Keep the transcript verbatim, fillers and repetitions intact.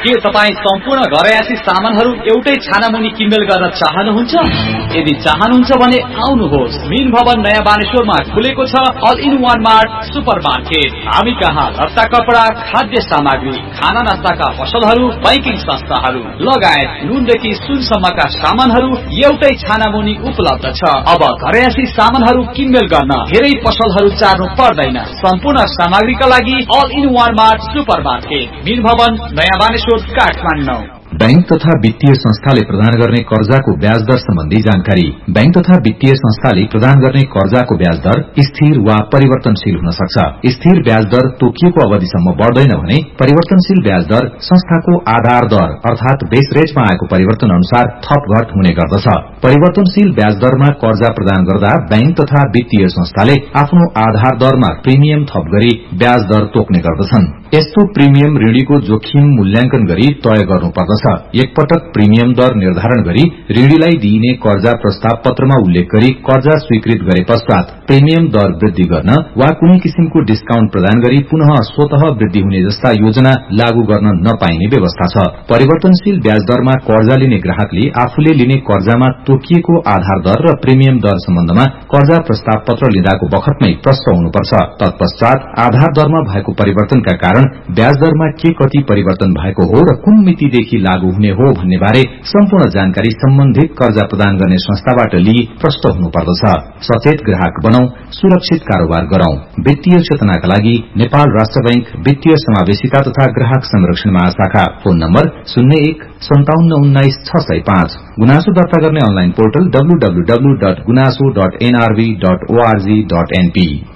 के तपाईँ सम्पूर्ण घरयासी सामानहरू एउटै छानामुनि किनमेल गर्न चाहनुहुन्छ? यदि चाहनुहुन्छ भने आउनुहोस्, मिन भवन नयाँ बानेश्वरमा खुलेको छ all in one mart super market. हामी कहाँ लत्ता कपडा, खाद्य सामग्री, खाना नास्ताका पसलहरू, बैंकिङ संस्थाहरू लगायत नुनदेखि सुनसम्मका सामानहरू एउटै छानामुनि उपलब्ध छ। अब घरयासी सामानहरू किनमेल गर्न धेरै पसलहरू चार्नु पर्दैन। सम्पूर्ण सामग्रीका लागि all in one mart super market, mean भवन नयाँ बानेश्वर, काठमाडौँ। बैंक तथा वित्तीय संस्थाले प्रदान गर्ने कर्जाको ब्याज दर सम्बन्धी जानकारी। बैंक तथा वित्तीय संस्थाले प्रदान गर्ने कर्जाको ब्याज दर स्थिर वा परिवर्तनशील हुन सक्छ। स्थिर ब्याज दर तोकिएको अवधिसम्म बढ्दैन भने परिवर्तनशील ब्याज दर संस्थाको आधार दर अर्थात बेस रेटमा आएको परिवर्तन अनुसार थप घट हुने गर्दछ। परिवर्तनशील ब्याज दरमा कर्जा प्रदान गर्दा बैंक तथा वित्तीय संस्थाले आफ्नो आधार दरमा प्रिमियम थप गरी ब्याज दर तोक्ने गर्दछन्। यस्तो प्रिमियम ऋणीको जोखिम मूल्याङ्कन गरी तय गर्नुपर्दछ। एकपटक प्रिमियम दर निर्धारण गरी ऋणीलाई दिइने कर्जा प्रस्ताव पत्रमा उल्लेख गरी कर्जा स्वीकृत गरे पश्चात प्रिमियम दर वृद्धि गर्न वा कुनै किसिमको डिस्काउन्ट प्रदान गरी पुनः स्वतः वृद्धि हुने जस्ता योजना लागू गर्न नपाइने व्यवस्था छ। परिवर्तनशील ब्याज दरमा कर्जा लिने ग्राहकले आफूले लिने कर्जामा तोकिएको आधार दर र प्रिमियम दर सम्बन्धमा कर्जा प्रस्ताव पत्र लिँदाको बखतमै प्रष्ट हुनुपर्छ। तत्पश्चात आधार दरमा भएको परिवर्तनका कारण ब्याज दरमा के कति परिवर्तन भएको हो र कुन मितिदेखि लागू हुने हो भन्ने बारे सम्पूर्ण जानकारी सम्बन्धित कर्जा प्रदान गर्ने संस्थाबाट लिई प्रष्ट हुनुपर्दछ। सचेत ग्राहक बनौं, सुरक्षित कारोबार गरौं। वित्तीय चेतनाका लागि नेपाल राष्ट्र बैंक वित्तीय समावेशिता तथा ग्राहक संरक्षण महाशाखा। फोन नम्बर शून्य एक सन्ताउन्न उन्नाइस छ सय पाँच। गुनासो दर्ता गर्ने online portal W W W dot गुनासो dot NRB dot ORG dot NP.